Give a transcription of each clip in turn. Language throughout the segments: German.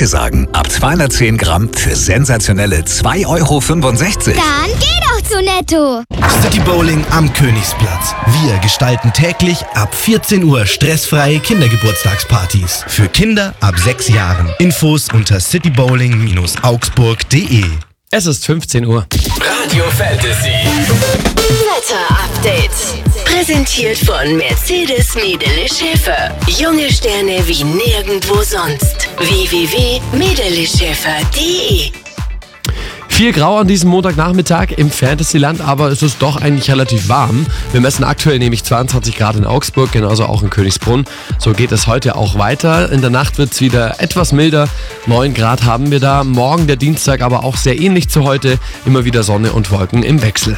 Danke sagen. Ab 210 Gramm für sensationelle 2,65 €. Dann geh doch zu Netto. City Bowling am Königsplatz. Wir gestalten täglich ab 14 Uhr stressfreie Kindergeburtstagspartys. Für Kinder ab 6 Jahren. Infos unter citybowling-augsburg.de. Es ist 15 Uhr. Radio Fantasy. Wetter Update. Präsentiert von Mercedes Medele Schäfer. Junge Sterne wie nirgendwo sonst. www.medeleschäfer.de. 4 Grau an diesem Montagnachmittag im Fantasyland, aber es ist doch eigentlich relativ warm. Wir messen aktuell nämlich 22 Grad in Augsburg, genauso auch in Königsbrunn. So geht es heute auch weiter. In der Nacht wird es wieder etwas milder. 9 Grad haben wir da. Morgen der Dienstag aber auch sehr ähnlich zu heute. Immer wieder Sonne und Wolken im Wechsel.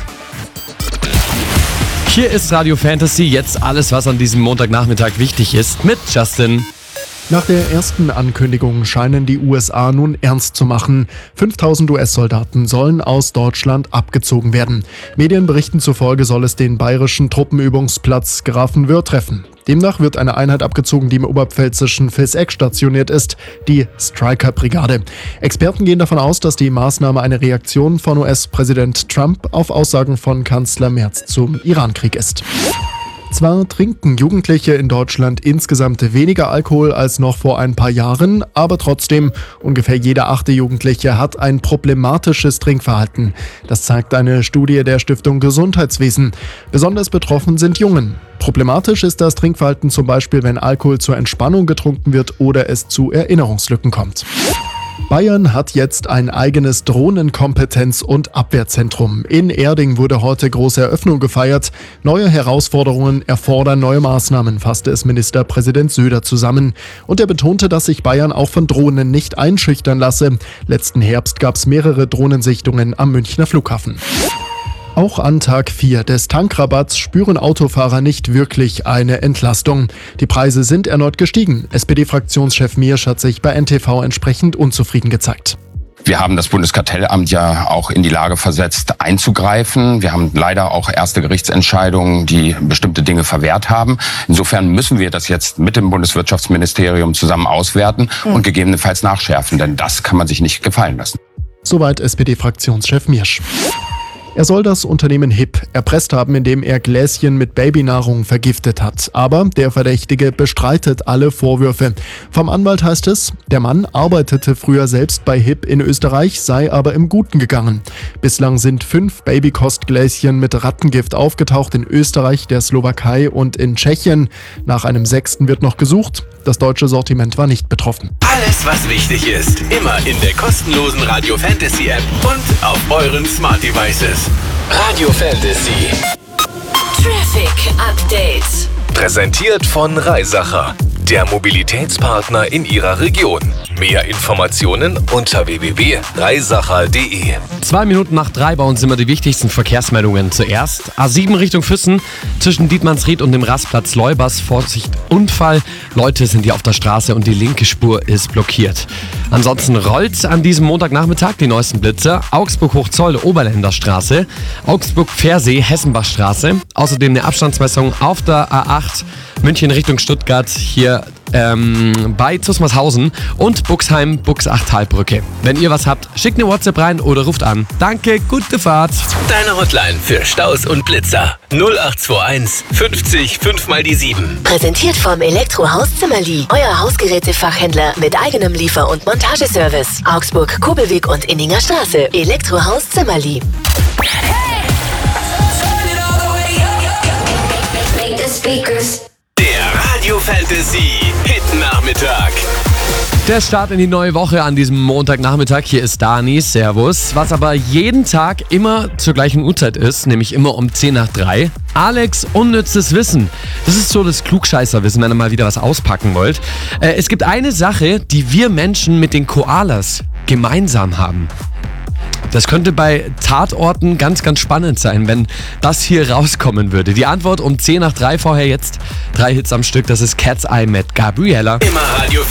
Hier ist Radio Fantasy, jetzt alles, was an diesem Montagnachmittag wichtig ist, mit Justin. Nach der ersten Ankündigung scheinen die USA nun ernst zu machen. 5000 US-Soldaten sollen aus Deutschland abgezogen werden. Medienberichten zufolge soll es den bayerischen Truppenübungsplatz Grafenwöhr treffen. Demnach wird eine Einheit abgezogen, die im oberpfälzischen Vilseck stationiert ist, die Stryker-Brigade. Experten gehen davon aus, dass die Maßnahme eine Reaktion von US-Präsident Trump auf Aussagen von Kanzler Merz zum Irankrieg ist. Zwar trinken Jugendliche in Deutschland insgesamt weniger Alkohol als noch vor ein paar Jahren, aber trotzdem, ungefähr jeder 8. Jugendliche hat ein problematisches Trinkverhalten. Das zeigt eine Studie der Stiftung Gesundheitswesen. Besonders betroffen sind Jungen. Problematisch ist das Trinkverhalten zum Beispiel, wenn Alkohol zur Entspannung getrunken wird oder es zu Erinnerungslücken kommt. Bayern hat jetzt ein eigenes Drohnenkompetenz- und Abwehrzentrum. In Erding wurde heute große Eröffnung gefeiert. Neue Herausforderungen erfordern neue Maßnahmen, fasste es Ministerpräsident Söder zusammen. Und er betonte, dass sich Bayern auch von Drohnen nicht einschüchtern lasse. Letzten Herbst gab es mehrere Drohnensichtungen am Münchner Flughafen. Auch an Tag 4 des Tankrabatts spüren Autofahrer nicht wirklich eine Entlastung. Die Preise sind erneut gestiegen. SPD-Fraktionschef Miersch hat sich bei NTV entsprechend unzufrieden gezeigt. Wir haben das Bundeskartellamt ja auch in die Lage versetzt, einzugreifen. Wir haben leider auch erste Gerichtsentscheidungen, die bestimmte Dinge verwehrt haben. Insofern müssen wir das jetzt mit dem Bundeswirtschaftsministerium zusammen auswerten und gegebenenfalls nachschärfen, denn das kann man sich nicht gefallen lassen. Soweit SPD-Fraktionschef Miersch. Er soll das Unternehmen HIP erpresst haben, indem er Gläschen mit Babynahrung vergiftet hat. Aber der Verdächtige bestreitet alle Vorwürfe. Vom Anwalt heißt es, der Mann arbeitete früher selbst bei HIP in Österreich, sei aber im Guten gegangen. Bislang sind 5 Babykostgläschen mit Rattengift aufgetaucht in Österreich, der Slowakei und in Tschechien. Nach einem 6. wird noch gesucht. Das deutsche Sortiment war nicht betroffen. Alles, was wichtig ist, immer in der kostenlosen Radio Fantasy App und auf euren Smart Devices. Radio Fantasy. Traffic Update. Präsentiert von Reisacher, der Mobilitätspartner in Ihrer Region. Mehr Informationen unter www.reisacher.de. 2 Minuten nach 3 bei uns immer die wichtigsten Verkehrsmeldungen. Zuerst A7 Richtung Füssen, zwischen Dietmannsried und dem Rastplatz Leubers. Vorsicht, Unfall. Leute sind hier auf der Straße und die linke Spur ist blockiert. Ansonsten rollt an diesem Montagnachmittag die neuesten Blitzer. Augsburg-Hochzoll, Oberländerstraße. Augsburg-Pfersee, Hessenbachstraße. Außerdem eine Abstandsmessung auf der A8 München Richtung Stuttgart, hier bei Zusmarshausen und Buxheim, Buchsachtalbrücke. Wenn ihr was habt, schickt eine WhatsApp rein oder ruft an. Danke, gute Fahrt. Deine Hotline für Staus und Blitzer. 0821 50 5 mal die 7. Präsentiert vom Elektrohaus Zimmerli. Euer Hausgerätefachhändler mit eigenem Liefer- und Montageservice. Augsburg, Kobelweg und Inninger Straße. Elektrohaus Zimmerli. Der Radio Fantasy Hit Nachmittag. Der Start in die neue Woche an diesem Montagnachmittag. Hier ist Dani, Servus. Was aber jeden Tag immer zur gleichen Uhrzeit ist, nämlich immer um 10 nach 3. Alex, unnützes Wissen. Das ist so das Klugscheißerwissen, wenn ihr mal wieder was auspacken wollt. Es gibt eine Sache, die wir Menschen mit den Koalas gemeinsam haben. Das könnte bei Tatorten ganz, ganz spannend sein, wenn das hier rauskommen würde. Die Antwort um 10 nach 3 vorher jetzt. 3 Hits am Stück, das ist Cat's Eye mit Gabriella. Immer Radio